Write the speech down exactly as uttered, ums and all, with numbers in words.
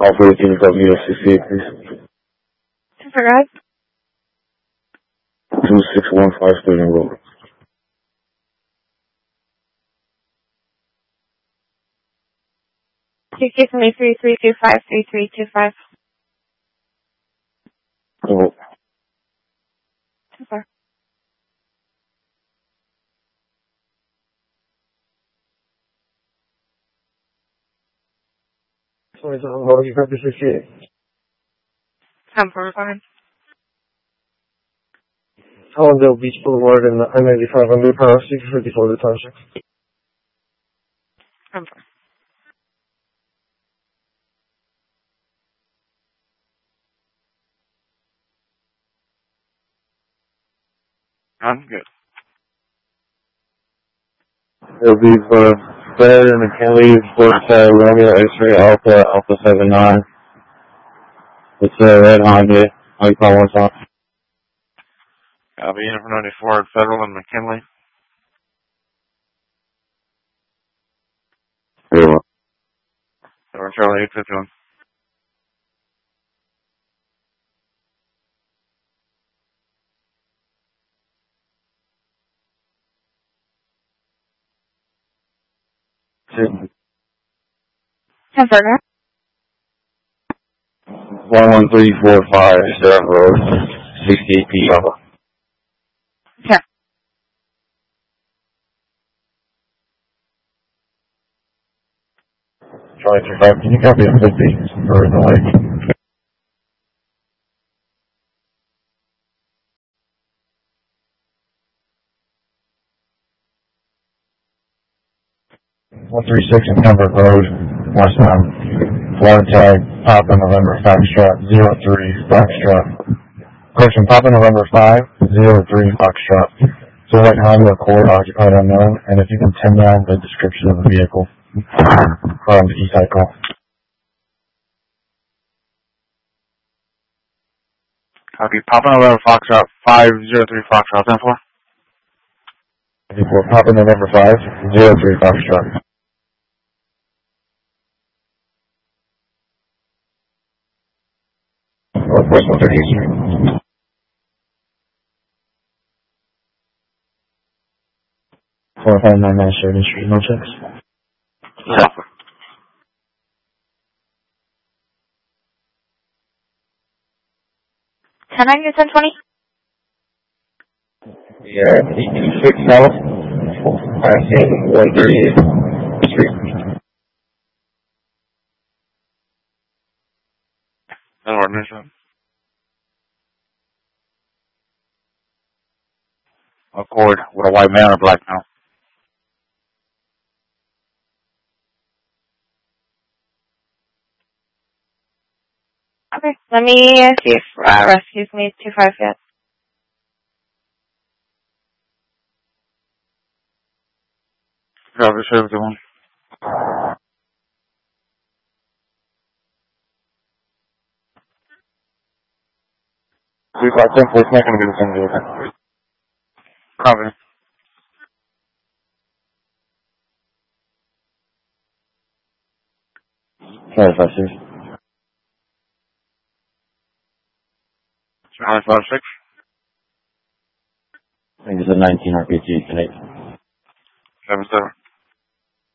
All for the team W sixty-eight, please. For guys? two six one five Sterling Road. Excuse me, three three two five, three three two five. Oh. Too far. twenty-seven, how do you practice sixty-eight? Come for fine. Hollandale Beach Boulevard and I ninety-five under power, six fifty-four the township. Come for. I'm good. It'll be for Fred and McKinley, Fort uh, Romeo X-ray Alpha, Alpha seven nine. It's a red Honda. How you call one time? I'll be in for ninety-four at Federal and McKinley. Very well. Or Charlie eight fifty-one. Come for her. one one three four five Stern Road, sixty-eight P. Yeah. Charlie three five, can you copy a fifty for the lake? one three six in Pembroke Road, westbound. Flag tag, Papa November Foxtrot, zero three Foxtrot. Correction, Papa November five, zero three Foxtrot. So white Honda Accord, occupied unknown, and if you can pin down the description of the vehicle from the e-cycle. Copy. Papa November Foxtrot five zero three Foxtrot. ten four. For Papa November five, zero three Foxtrot. Northwest one thirty-eighth Street. four five nine nine Sheridan Street, no checks. Yeah. ten ninety, ten twenty? Yeah, eight two six South, passing one thirty-eighth Street. An ordinance. Accord with a white man or black male. Okay, let me see if uh, rescues me two five yet. Copy. Sheriff one. three five ten, it's not going to be the same vehicle. Copy. Sorry, five six. Charlie five six. I think it's a nineteen R P G tonight. seven seven.